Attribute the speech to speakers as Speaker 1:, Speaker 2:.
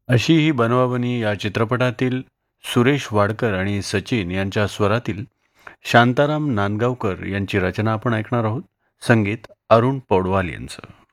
Speaker 1: अशी ही बनवाबनी या चित्रपटातील सुरेश वाडकर आणि सचिन यांच्या स्वरातील शांताराम नांदगावकर यांची रचना आपण ऐकणार आहोत. संगीत अरुण पौडवाल यांचं.